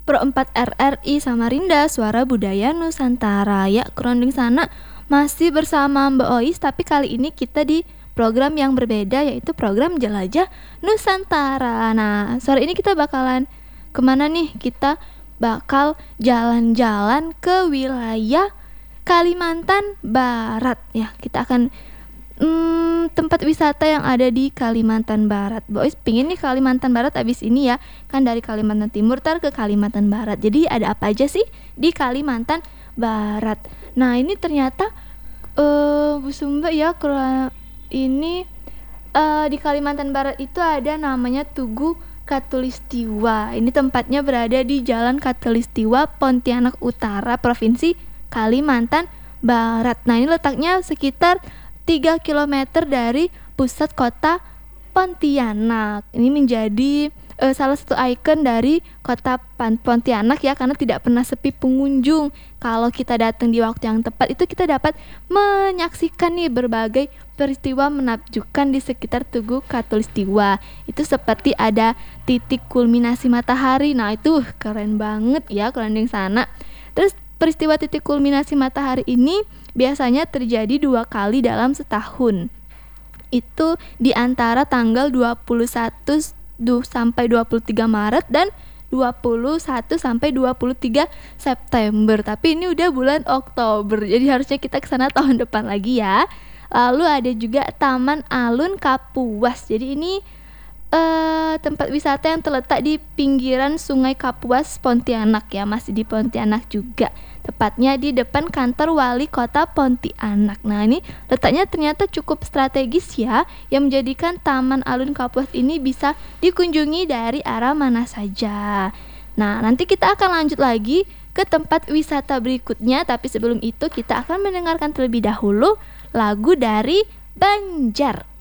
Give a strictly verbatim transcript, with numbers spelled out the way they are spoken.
Pro empat R R I Samarinda, Suara Budaya Nusantara. Ya, kurang sana masih bersama Mbak Ois, tapi kali ini kita di program yang berbeda, yaitu program Jelajah Nusantara. Nah, sore ini kita bakalan kemana nih? Kita bakal jalan-jalan ke wilayah Kalimantan Barat. Ya, kita akan Hmm, tempat wisata yang ada di Kalimantan Barat. Boys pingin nih Kalimantan Barat abis ini ya. Kan dari Kalimantan Timur tar ke Kalimantan Barat. Jadi ada apa aja sih di Kalimantan Barat? Nah, ini ternyata uh, Bu Sumba ya, ini uh, di Kalimantan Barat itu ada namanya Tugu Katulistiwa. Ini tempatnya berada di Jalan Katulistiwa, Pontianak Utara, Provinsi Kalimantan Barat. Nah, ini letaknya sekitar tiga kilometer dari pusat kota Pontianak. Ini menjadi uh, salah satu ikon dari kota Pontianak ya, karena tidak pernah sepi pengunjung. Kalau kita datang di waktu yang tepat, itu kita dapat menyaksikan nih berbagai peristiwa menakjubkan di sekitar Tugu Katulistiwa. Itu seperti ada titik kulminasi matahari. Nah, itu keren banget ya kalau di sana. Terus peristiwa titik kulminasi matahari ini biasanya terjadi dua kali dalam setahun. Itu di antara tanggal dua puluh satu sampai dua puluh tiga Maret dan dua puluh satu sampai dua puluh tiga September. Tapi ini udah bulan Oktober, jadi harusnya kita kesana tahun depan lagi ya. Lalu ada juga Taman Alun Kapuas. Jadi ini uh, tempat wisata yang terletak di pinggiran Sungai Kapuas, Pontianak ya, masih di Pontianak juga. Tepatnya di depan kantor wali kota Pontianak. Nah, ini letaknya ternyata cukup strategis ya, yang menjadikan Taman Alun Kapuas ini bisa dikunjungi dari arah mana saja. Nah, nanti kita akan lanjut lagi ke tempat wisata berikutnya, tapi sebelum itu kita akan mendengarkan terlebih dahulu lagu dari Banjar.